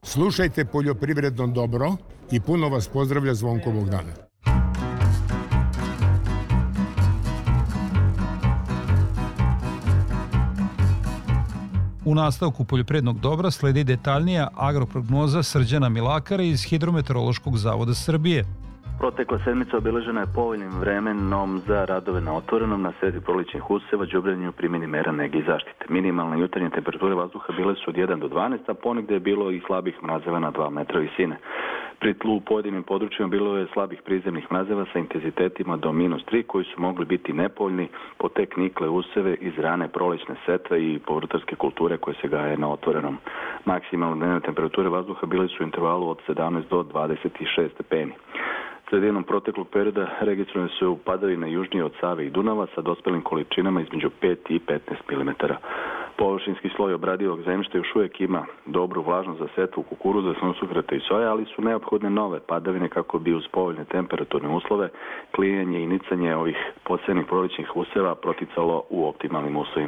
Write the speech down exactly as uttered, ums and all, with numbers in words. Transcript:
Slušajte Poljoprivredno dobro i puno vas pozdravlja Zvonko Bogdana. U nastavku Poljoprivrednog dobra sledi detaljnija agroprognoza Srđana Milakara iz Hidrometeorološkog zavoda Srbije. Protekla sedmica obiležena je povoljnim vremenom za radove na otvorenom, na sredi proličnih useva, đubrenju, primjeni mera nege i zaštite. Minimalne jutarnje temperature vazduha bile su od jedan do dvanaest, a ponegde je bilo i slabih mrazeva na dva metra visine. Pri tlu u pojedinim područjima bilo je slabih prizemnih mrazeva sa intenzitetima do minus tri, koji su mogli biti nepovoljni po tek nikle useve iz rane prolećne setve i povrtarske kulture koje se gaje na otvorenom. Maksimalne dnevne temperature vazduha bile su u intervalu od sedamnaest do dvadeset šest stepeni. Sredinom proteklog perioda registrovane su padavine južnije od Save i Dunava sa dospelim količinama između pet i petnaest milimetara. Površinski sloj obradivog zemljišta još uvijek ima dobru vlažnost za setvu kukuruza, suncokreta i soja, ali su neophodne nove padavine kako bi uz povoljne temperaturne uslove klijanje i nicanje ovih posljednjih proličnih useva proticalo u optimalnim uslovima.